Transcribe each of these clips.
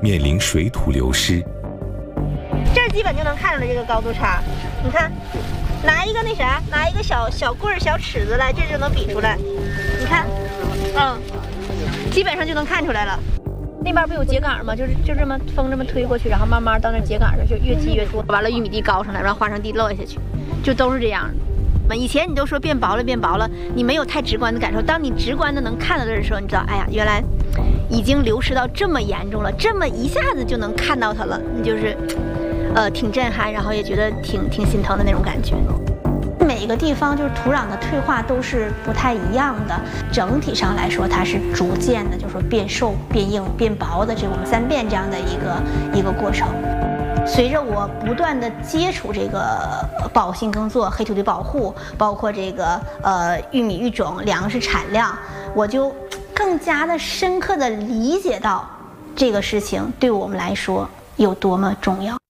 面临水土流失。 这基本就能看出来这个高度差。你看，拿一个那啥，拿一个小棍儿、小尺子来，这就能比出来。你看，基本上就能看出来了。那边不有秸秆吗？就这么风这么推过去，然后慢慢到那秸秆上就越积越多，完了玉米地高上来，然后花生地落下去，就都是这样的。以前你都说变薄了，变薄了，你没有太直观的感受。当你直观的能看到的时候，你知道，哎呀，原来已经流失到这么严重了，这么一下子就能看到它了，你就是，挺震撼，然后也觉得挺心疼的那种感觉。每个地方就是土壤的退化都是不太一样的，整体上来说它是逐渐的，就是说变瘦、变硬、变薄的这种3变这样的一个过程。随着我不断的接触这个保护性耕作、黑土地保护，包括这个玉米育种、粮食产量，我就更加的深刻的理解到这个事情对我们来说有多么重要。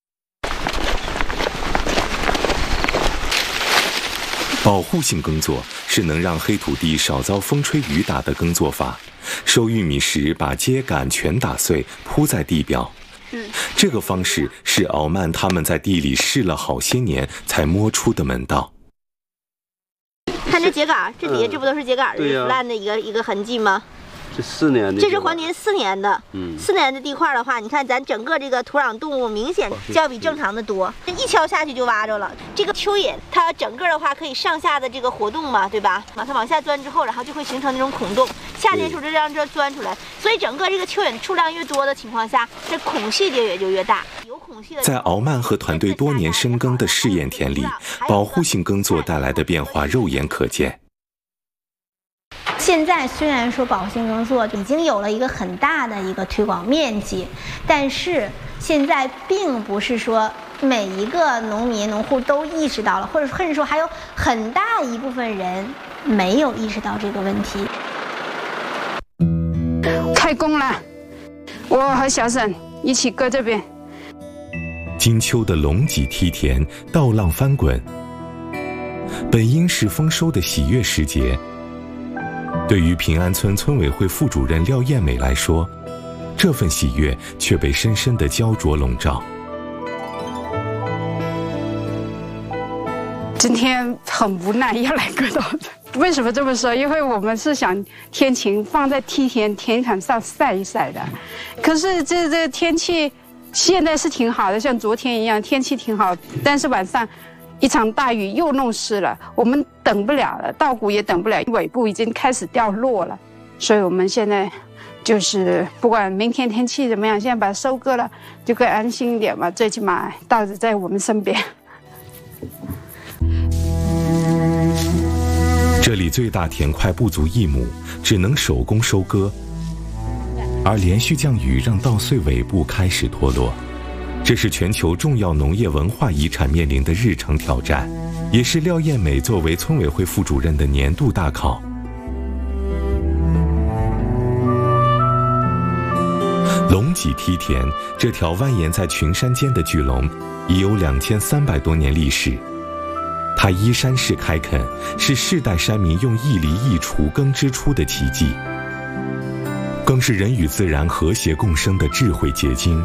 保护性耕作是能让黑土地少遭风吹雨打的耕作法。收玉米时，把秸秆全打碎，铺在地表。这个方式是敖曼他们在地里试了好些年才摸出的门道。 看这秸秆，这底下这不都是秸秆腐烂的一个痕迹吗？ 这4年的， 这是还您4年的，4年的地块的话，你看咱整个这个土壤动物明显就要比正常的多，这一敲下去就挖着了。这个蚯蚓它整个的话可以上下的这个活动嘛，对吧？它往下钻之后，然后就会形成那种孔洞，夏天时候就让这钻出来，所以整个这个蚯蚓数量越多的情况下，这孔隙也就越大。有孔隙的。在敖曼和团队多年深耕的试验田里，保护性耕作带来的变化肉眼可见。 现在虽然说保护性耕作已经有了一个很大的一个推广面积，但是现在并不是说每一个农民农户都意识到了，或者甚至说还有很大一部分人没有意识到这个问题。 开工了，我和小沈一起搁这边。 金秋的龙脊梯田，稻浪翻滚，本应是丰收的喜悦时节。对于平安村村委会副主任廖艳美来说，这份喜悦却被深深的焦灼笼罩。 今天很无奈要来割稻子，为什么这么说？因为我们是想天晴放在梯田田坎上晒一晒的，可是这天气现在是挺好的，像昨天一样天气挺好，但是晚上一场大雨又弄湿了，我们等不了了，稻谷也等不了，尾部已经开始掉落了，所以我们现在就是不管明天天气怎么样，现在把它收割了，就可以安心一点嘛，最起码稻子在我们身边。 这里最大田块不足1亩，只能手工收割，而连续降雨让稻穗尾部开始脱落。这是全球重要农业文化遗产面临的日程挑战，也是廖艳美作为村委会副主任的年度大考。龙脊梯田这条蜿蜒在群山间的巨龙，已有2300多年历史。它依山势开垦，是世代山民用一犁一锄耕织出的奇迹，更是人与自然和谐共生的智慧结晶。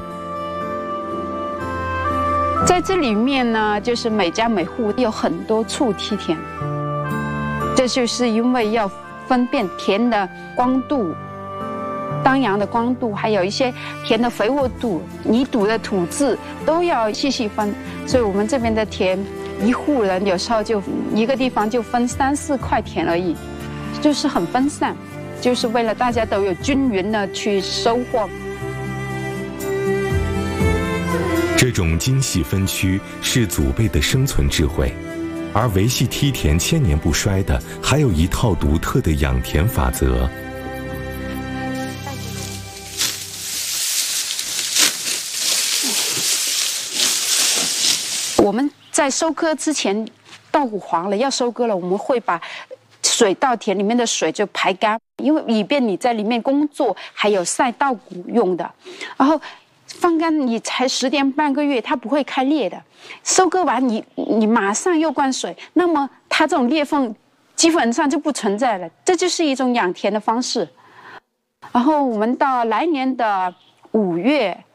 在这里面呢，就是每家每户有很多处梯田，这就是因为要分辨田的光度、当阳的光度，还有一些田的肥沃度、泥土的土质都要细细分。所以我们这边的田，一户人有时候就一个地方就分3、4块田而已，就是很分散，就是为了大家都有均匀的去收获。 这种精细分区是祖辈的生存智慧，而维系梯田千年不衰的，还有一套独特的养田法则。 我们在收割之前，稻谷黄了要收割了，我们会把水稻田里面的水就排干，因为以便你在里面工作，还有晒稻谷用的。然后放干你才10年半个月，它不会开裂的。收割完你马上又灌水，那么它这种裂缝基本上就不存在了。这就是一种养田的方式。然后我们到来年的5月